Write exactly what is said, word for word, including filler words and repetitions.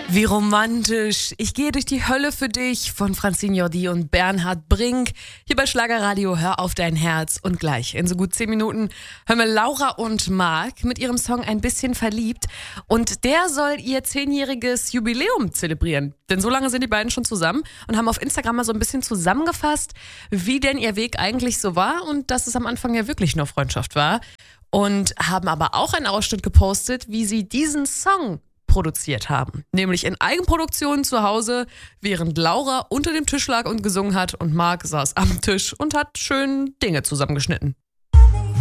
Wie romantisch. Ich gehe durch die Hölle für dich von Francine Jordi und Bernhard Brink. Hier bei Schlagerradio Hör auf dein Herz. Und gleich in so gut zehn Minuten hören wir Laura und Marc mit ihrem Song Ein bisschen verliebt. Und der soll ihr zehnjähriges Jubiläum zelebrieren. Denn so lange sind die beiden schon zusammen und haben auf Instagram mal so ein bisschen zusammengefasst, wie denn ihr Weg eigentlich so war und dass es am Anfang ja wirklich nur Freundschaft war. Und haben aber auch einen Ausschnitt gepostet, wie sie diesen Song produziert haben. Nämlich in Eigenproduktion zu Hause, während Laura unter dem Tisch lag und gesungen hat und Marc saß am Tisch und hat schön Dinge zusammengeschnitten.